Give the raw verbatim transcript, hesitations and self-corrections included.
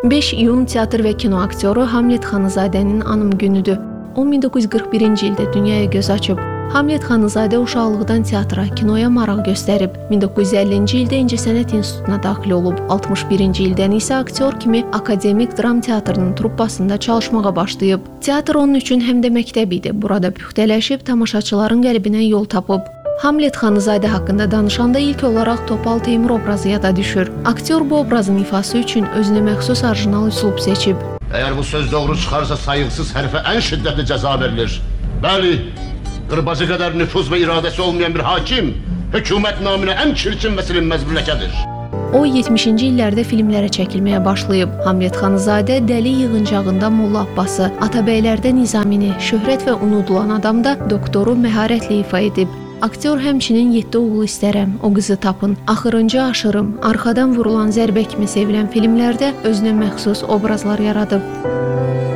beş iyun teatr və kino aktyoru Hamlet Xanızadənin anım günüdür. O min doqquz yüz qırx birinci ildə dünyaya göz açıb. Hamlet Xanızadə uşaqlıqdan teatra, kinoya maraq göstərib. min doqquz yüz əllinci ildə İncəsənət İnstitutuna daxil olub. altmış birinci ildən isə aktyor kimi Akademik Dram Teatrının truppasında çalışmağa başlayıb. Teatr onun üçün həm də məktəb idi. Burada püxtələşib, tamaşaçıların qəlbinə yol tapıb. Hamlet Xanızadə haqqında danışanda ilk olaraq Topal Teymur obrazı yada düşür. Aktyor bu obrazın ifası üçün özünə məxsus orijinal üslub seçib. Əgər bu söz doğru çıxarsa sayıqsız hərfə ən şiddətli cəza verilir. Bəli, qırbacı qədər nüfuz və iradəsi olmayan bir hakim, hökumət naminə ən çirkin və silinməz bir ləkədir. O yetmişinci illərdə filmlərə çəkilməyə başlayıb. Hamlet Xanızadə Dəli Yığıncağında Molla Abbası, Atabəylərdə Nizamini, Şöhrət və Unudulan Adamda doktoru məharətlə ifa edib. Aktyor həmçinin Yeddi oğul istərəm, O qızı tapın, Axırıncı aşırım, Arxadan vurulan zərbə kimi sevilən filmlərdə özünə məxsus obrazlar yaradıb.